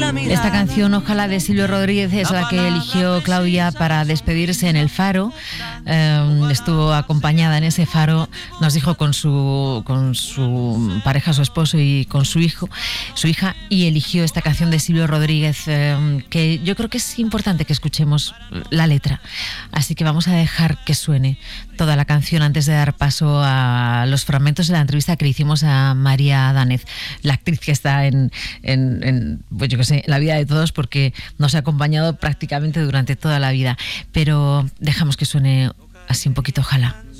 Esta canción, Ojalá, de Silvio Rodríguez, es la que eligió Claudia para despedirse en el Faro. Estuvo acompañada en ese Faro, nos dijo, con su pareja, su esposo, y con su hija, y eligió esta canción de Silvio Rodríguez, que yo creo que es importante que escuchemos la letra. Así que vamos a dejar que suene toda la canción antes de dar paso a los fragmentos de la entrevista que le hicimos a María Danez, la actriz que está en pues yo qué sé, la vida de todos, porque nos ha acompañado prácticamente durante toda la vida. Pero dejamos que suene así un poquito, Ojalá.